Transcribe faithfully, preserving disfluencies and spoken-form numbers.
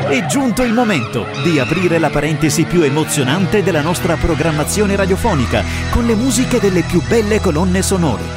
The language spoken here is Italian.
È giunto il momento di aprire la parentesi più emozionante della nostra programmazione radiofonica con le musiche delle più belle colonne sonore.